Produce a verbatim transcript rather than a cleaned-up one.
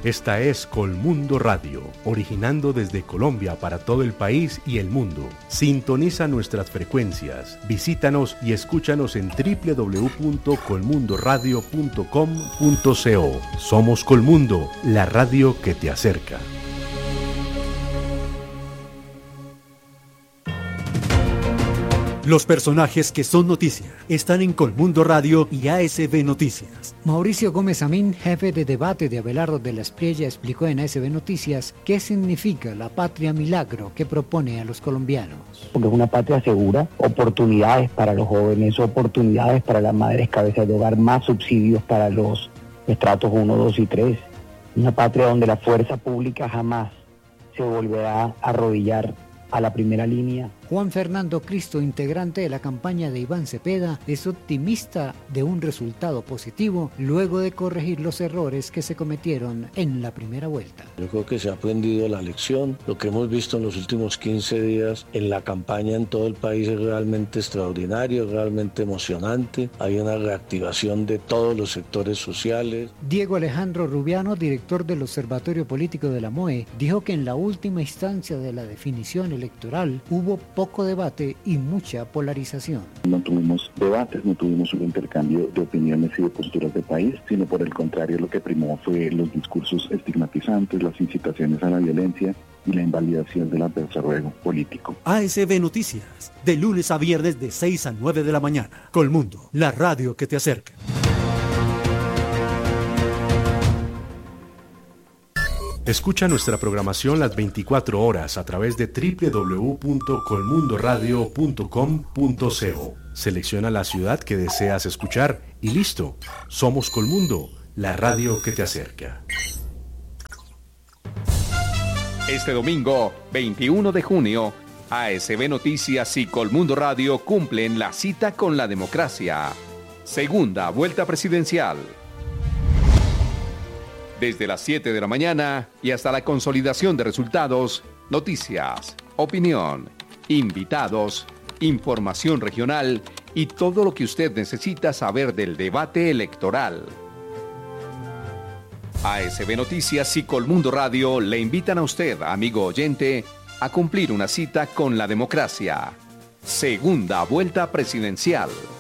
Esta es Colmundo Radio, originando desde Colombia para todo el país y el mundo. Sintoniza nuestras frecuencias, visítanos y escúchanos en doble u doble u doble u punto colmundo radio punto com punto co. Somos Colmundo, la radio que te acerca. Los personajes que son noticia están en Colmundo Radio y A S B Noticias. Mauricio Gómez Amín, jefe de debate de Abelardo de la Espriella, explicó en A S B Noticias qué significa la patria milagro que propone a los colombianos. Porque es una patria segura, oportunidades para los jóvenes, oportunidades para las madres cabezas de hogar, más subsidios para los estratos uno, dos y tres. Una patria donde la fuerza pública jamás se volverá a arrodillar a la primera línea. Juan Fernando Cristo, integrante de la campaña de Iván Cepeda, es optimista de un resultado positivo luego de corregir los errores que se cometieron en la primera vuelta. Yo creo que se ha aprendido la lección. Lo que hemos visto en los últimos quince días en la campaña en todo el país es realmente extraordinario, realmente emocionante. Hay una reactivación de todos los sectores sociales. Diego Alejandro Rubiano, director del Observatorio Político de la M O E, dijo que en la última instancia de la definición electoral hubo poco debate y mucha polarización. No tuvimos debates, no tuvimos un intercambio de opiniones y de posturas de país, sino por el contrario lo que primó fue los discursos estigmatizantes, las incitaciones a la violencia y la invalidación del desarrollo político. A S B Noticias, de lunes a viernes de seis a nueve de la mañana. Colmundo, la radio que te acerca. Escucha nuestra programación las veinticuatro horas a través de doble u doble u doble u punto colmundo radio punto com punto co. Selecciona la ciudad que deseas escuchar y listo. Somos Colmundo, la radio que te acerca. Este domingo, veintiuno de junio, A S B Noticias y Colmundo Radio cumplen la cita con la democracia. Segunda vuelta presidencial. Desde las siete de la mañana y hasta la consolidación de resultados, noticias, opinión, invitados, información regional y todo lo que usted necesita saber del debate electoral. A S B Noticias y Colmundo Radio le invitan a usted, amigo oyente, a cumplir una cita con la democracia. Segunda vuelta presidencial.